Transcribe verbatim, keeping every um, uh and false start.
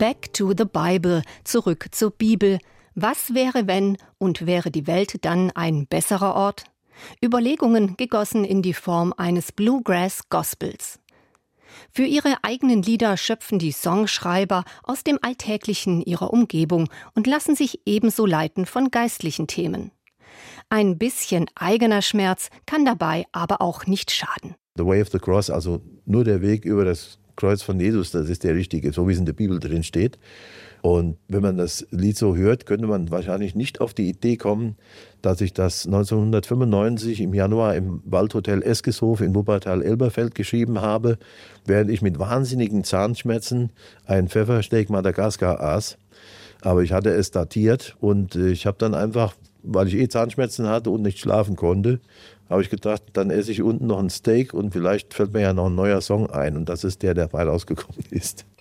Back to the Bible, zurück zur Bibel. Was wäre, wenn und wäre die Welt dann ein besserer Ort? Überlegungen gegossen in die Form eines Bluegrass-Gospels. Für ihre eigenen Lieder schöpfen die Songschreiber aus dem Alltäglichen ihrer Umgebung und lassen sich ebenso leiten von geistlichen Themen. Ein bisschen eigener Schmerz kann dabei aber auch nicht schaden. The way of the cross, also nur der Weg über das Kreuz von Jesus, das ist der richtige, so wie es in der Bibel drin steht. Und wenn man das Lied so hört, könnte man wahrscheinlich nicht auf die Idee kommen, dass ich das neunzehnhundertfünfundneunzig im Januar im Waldhotel Eskeshof in Wuppertal-Elberfeld geschrieben habe, während ich mit wahnsinnigen Zahnschmerzen ein Pfeffersteak Madagaskar aß. Aber ich hatte es datiert und ich habe dann einfach, weil ich eh Zahnschmerzen hatte und nicht schlafen konnte, habe ich gedacht, dann esse ich unten noch ein Steak und vielleicht fällt mir ja noch ein neuer Song ein. Und das ist der, der dabei rausgekommen ist.